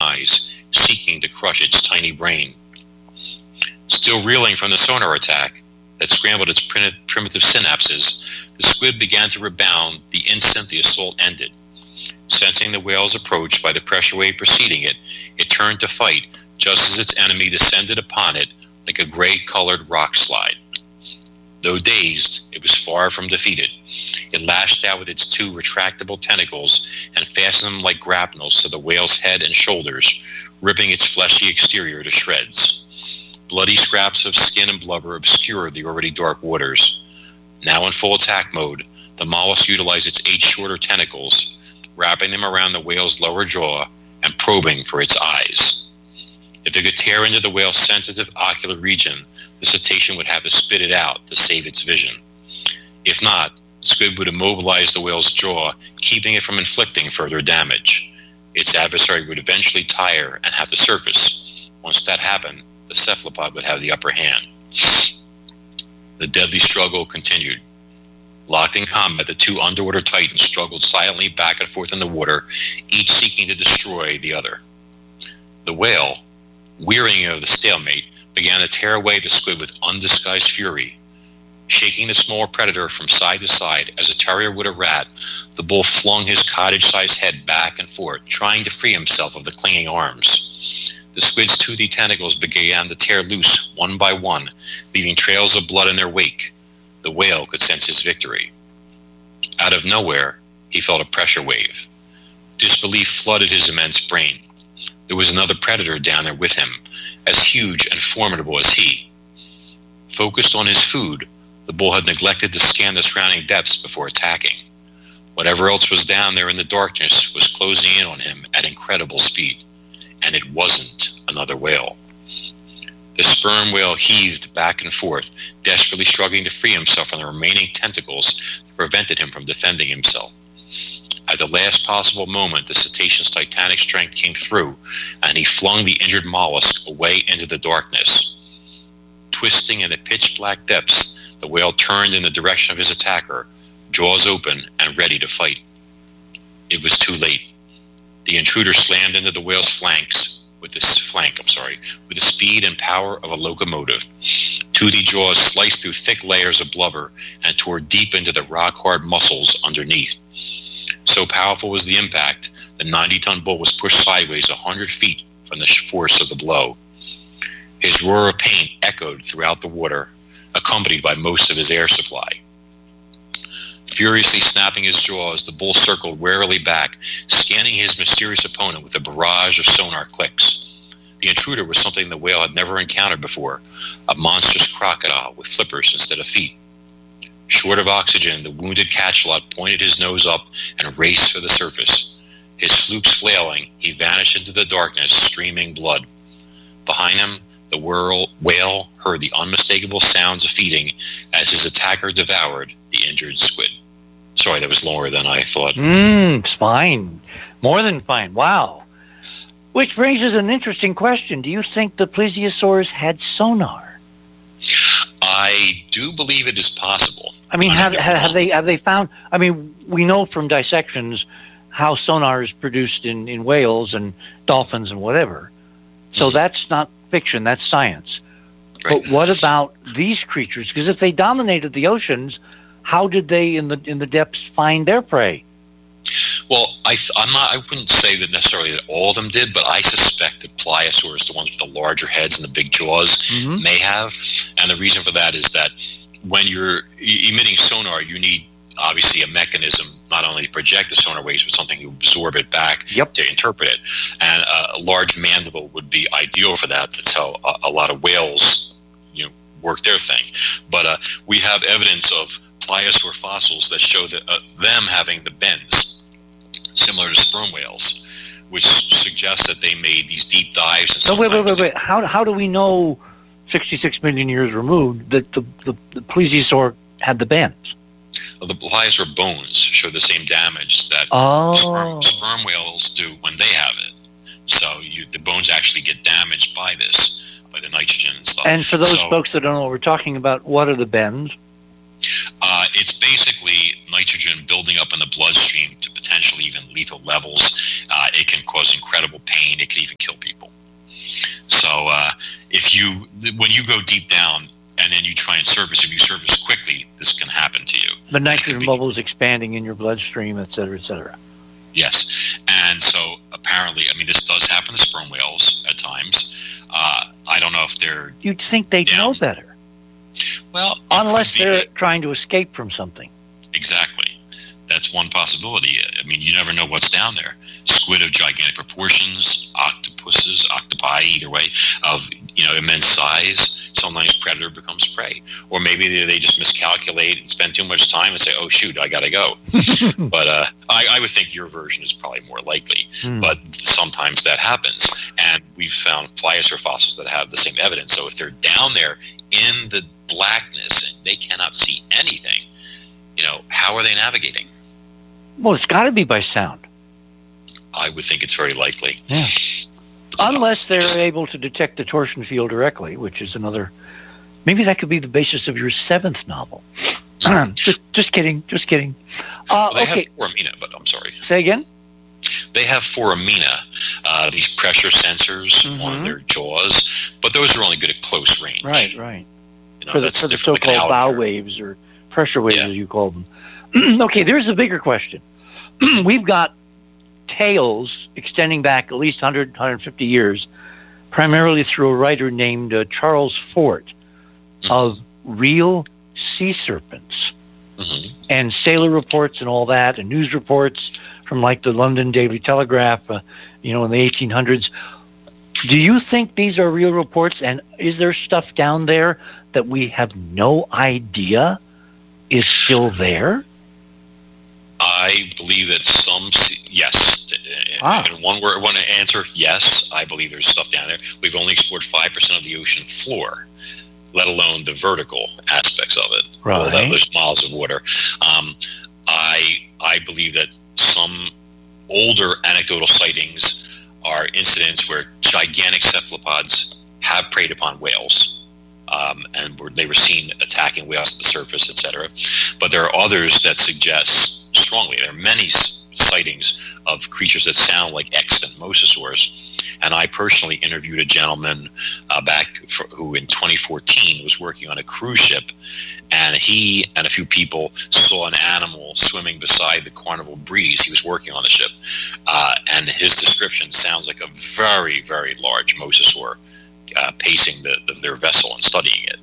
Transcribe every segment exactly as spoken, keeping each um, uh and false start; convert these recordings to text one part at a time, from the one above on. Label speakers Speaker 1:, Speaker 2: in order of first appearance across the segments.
Speaker 1: eyes, seeking to crush its tiny brain. Still reeling from the sonar attack that scrambled its primitive synapses, the squid began to rebound the instant the assault ended. Sensing the whale's approach by the pressure wave preceding it, it turned to fight just as its enemy descended upon it like a gray-colored rock slide. Though dazed, it was far from defeated. It lashed out with its two retractable tentacles and fastened them like grapnels to the whale's head and shoulders, ripping its fleshy exterior to shreds. Bloody scraps of skin and blubber obscured the already dark waters. Now in full attack mode, the mollusk utilized its eight shorter tentacles, wrapping them around the whale's lower jaw and probing for its eyes. If it could tear into the whale's sensitive ocular region, the cetacean would have to spit it out to save its vision. If not, the squid would immobilize the whale's jaw, keeping it from inflicting further damage. Its adversary would eventually tire and have to surface. Once that happened, the cephalopod would have the upper hand. The deadly struggle continued. Locked in combat, the two underwater titans struggled silently back and forth in the water, each seeking to destroy the other. The whale, wearying of the stalemate, began to tear away the squid with undisguised fury. Shaking the small predator from side to side as a terrier would a rat, the bull flung his cottage-sized head back and forth, trying to free himself of the clinging arms. The squid's toothy tentacles began to tear loose one by one, leaving trails of blood in their wake. The whale could sense his victory. Out of nowhere, he felt a pressure wave. Disbelief flooded his immense brain. There was another predator down there with him, as huge and formidable as he. Focused on his food, the bull had neglected to scan the surrounding depths before attacking. Whatever else was down there in the darkness was closing in on him at incredible speed, and it wasn't another whale. The sperm whale heaved back and forth, desperately struggling to free himself from the remaining tentacles that prevented him from defending himself. At the last possible moment, the cetacean's titanic strength came through, and he flung the injured mollusk away into the darkness. Twisting in the pitch-black depths, the whale turned in the direction of his attacker, jaws open and ready to fight. It was too late. The intruder slammed into the whale's flanks with the flank, I'm sorry, with the speed and power of a locomotive. Toothy jaws sliced through thick layers of blubber and tore deep into the rock-hard muscles underneath. So powerful was the impact, the ninety-ton bull was pushed sideways a hundred feet from the force of the blow. His roar of pain echoed throughout the water, accompanied by most of his air supply. Furiously snapping his jaws, the bull circled warily back, scanning his mysterious opponent with a barrage of sonar clicks. The intruder was something the whale had never encountered before, a monstrous crocodile with flippers instead of feet. Short of oxygen, the wounded cachalot pointed his nose up and raced for the surface. His flukes flailing, he vanished into the darkness, streaming blood. Behind him, the whale heard the unmistakable sounds of feeding as his attacker devoured the injured squid. Sorry, that was longer than I thought.
Speaker 2: Mmm, it's fine. More than fine. Wow. Which raises an interesting question. Do you think the plesiosaurs had sonar?
Speaker 1: I do believe it is possible.
Speaker 2: I mean, have, have they have they found? I mean, we know from dissections how sonar is produced in, in whales and dolphins and whatever. So mm-hmm. that's not fiction. That's science. Right. But what about these creatures? Because if they dominated the oceans, how did they in the in the depths find their prey?
Speaker 1: Well, I, I'm not, I wouldn't say that necessarily that all of them did, but I suspect that pliosaurs, the ones with the larger heads and the big jaws, mm-hmm. may have. And the reason for that is that when you're emitting sonar, you need obviously a mechanism not only to project the sonar waves, but something to absorb it back
Speaker 2: yep.
Speaker 1: to interpret it. And uh, a large mandible would be ideal for that. That's how a, a lot of whales, you know, work their thing. But uh, we have evidence of pliosaur fossils that show that uh, them having the bends, similar to sperm whales, which suggests that they made these deep dives. And
Speaker 2: so wait, wait, wait, wait. How how do we know, sixty-six million years removed, that the the, the plesiosaur had the bends?
Speaker 1: Well, the pliosaur bones show the same damage that
Speaker 2: oh.
Speaker 1: sperm, sperm whales do when they have it. So you, the bones actually get damaged by this, by the nitrogen and stuff.
Speaker 2: And for those
Speaker 1: so,
Speaker 2: folks that don't know what we're talking about, what are the bends?
Speaker 1: Uh, it's basically nitrogen building up in the bloodstream to potentially even lethal levels. Uh, it can cause incredible pain. It can even kill you when you go deep down and then you try and surface, if you surface quickly, this can happen to you.
Speaker 2: The nitrogen bubble is expanding in your bloodstream, et cetera, et cetera.
Speaker 1: Yes, and so apparently, I mean, this does happen to sperm whales at times. Uh, I don't know if they're.
Speaker 2: You'd think they'd
Speaker 1: down.
Speaker 2: know better.
Speaker 1: Well,
Speaker 2: unless they're trying to escape from something.
Speaker 1: Exactly. That's one possibility. I mean, you never know what's down there. Squid of gigantic proportions, octopuses, octopi, either way, of you know immense size. Sometimes predator becomes prey, or maybe they, they just miscalculate and spend too much time and say, "Oh shoot, I gotta go." But uh, I, I would think your version is probably more likely. Hmm. But sometimes that happens, and we've found pliosaur fossils that have the same evidence. So if they're down there in the blackness and they cannot see anything, you know, how are they navigating?
Speaker 2: Well, it's got to be by sound.
Speaker 1: I would think it's very likely.
Speaker 2: Yeah. Unless they're able to detect the torsion field directly, which is another. Maybe that could be the basis of your seventh novel. just, just kidding. Just kidding. Uh,
Speaker 1: well, they
Speaker 2: okay.
Speaker 1: have foramina, but I'm sorry.
Speaker 2: Say again?
Speaker 1: They have foramina, uh, these pressure sensors mm-hmm. on their jaws, but those are only good at close range.
Speaker 2: Right, right.
Speaker 1: You know,
Speaker 2: for the, for the so-called bow waves or pressure waves, yeah. as you call them. Okay, there's a bigger question. We've got tales extending back at least one hundred, one hundred fifty years, primarily through a writer named uh, Charles Fort, mm-hmm. of real sea serpents. Mm-hmm. And sailor reports and all that, and news reports from like the London Daily Telegraph, uh, you know, in the eighteen hundreds. Do you think these are real reports, and is there stuff down there that we have no idea is still there?
Speaker 1: I believe that some, yes.
Speaker 2: Ah.
Speaker 1: In one word, one answer, yes. I believe there's stuff down there. We've only explored five percent of the ocean floor, let alone the vertical aspects of it.
Speaker 2: Right.
Speaker 1: All that, those miles of water. Um, I I believe that some older anecdotal sightings are incidents where gigantic cephalopods have preyed upon whales. Um, and were, they were seen attacking whales at the surface, et cetera. But there are others that suggest strongly, there are many sightings of creatures that sound like extant mosasaurs. And I personally interviewed a gentleman uh, back for, who in twenty fourteen was working on a cruise ship, and he and a few people saw an animal swimming beside the Carnival Breeze. He was working on the ship, uh, and his description sounds like a very, very large mosasaur uh, pacing the, the, their vessel and studying it.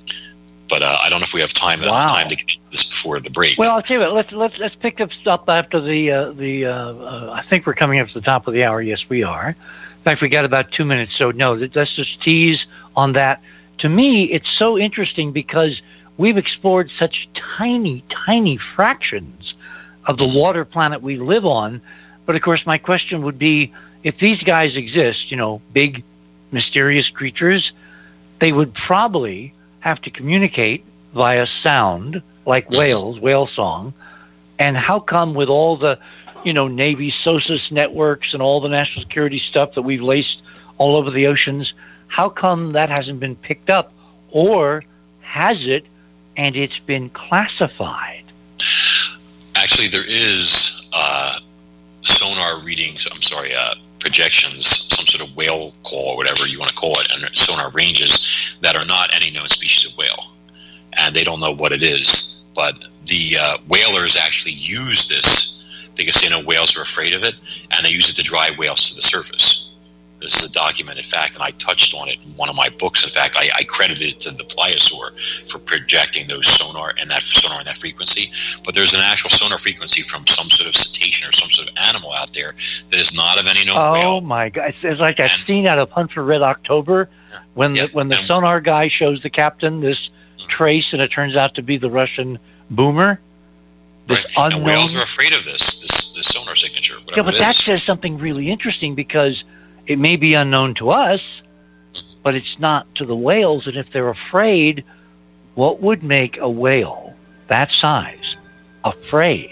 Speaker 1: But uh, I don't know if we have time,
Speaker 2: wow.
Speaker 1: time to get this before the break.
Speaker 2: Well, I'll tell you what. Let's let's let's pick up up after the uh, the. Uh, uh, I think we're coming up to the top of the hour. Yes, we are. In fact, we got about two minutes. So no, let's just tease on that. To me, it's so interesting because we've explored such tiny, tiny fractions of the water planet we live on. But of course, my question would be, if these guys exist, you know, big, mysterious creatures, they would probably have to communicate via sound, like whales, whale song. And how come with all the, you know, Navy SOSUS networks and all the national security stuff that we've laced all over the oceans, how come that hasn't been picked up? Or has it, and it's been classified?
Speaker 1: Actually, there is uh, sonar readings, I'm sorry, uh, projections, some sort of whale call or whatever you want to call it, and sonar ranges that are not any known species of whale. And they don't know what it is. But the uh, whalers actually use this because they know whales are afraid of it, and they use it to drive whales to the surface. This is a documented fact, and I touched on it in one of my books. In fact, I, I credited it to the pliosaur for projecting those sonar and that sonar and that frequency. But there's an actual sonar frequency from some sort of cetacean or some sort of animal out there that is not of any known
Speaker 2: oh
Speaker 1: whale.
Speaker 2: Oh my God! It's, it's like a scene out of Hunt for Red October, when
Speaker 1: yeah,
Speaker 2: the, when the
Speaker 1: and,
Speaker 2: sonar guy shows the captain this trace, and it turns out to be the Russian boomer. This
Speaker 1: right.
Speaker 2: unknown.
Speaker 1: And whales are afraid of this this, this sonar signature.
Speaker 2: Yeah, but that
Speaker 1: is.
Speaker 2: says something really interesting, because it may be unknown to us, but it's not to the whales. And if they're afraid, what would make a whale that size afraid?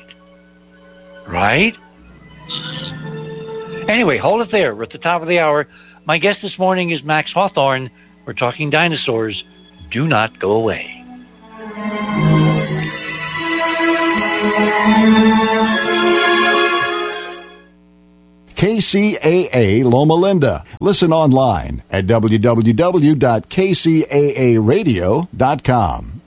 Speaker 2: Right? Anyway, hold it there. We're at the top of the hour. My guest this morning is Max Hawthorne. We're talking dinosaurs. Do not go away.
Speaker 3: K C A A Loma Linda. Listen online at w w w dot k c a a radio dot com.